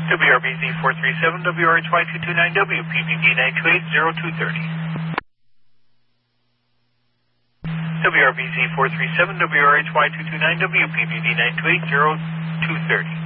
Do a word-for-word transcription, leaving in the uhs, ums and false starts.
W R B Z four three seven, W R H Y two two nine W, P B V nine two eight zero two three zero. W R B Z four three seven, W R H Y two two nine W, P B V nine two eight zero two three zero.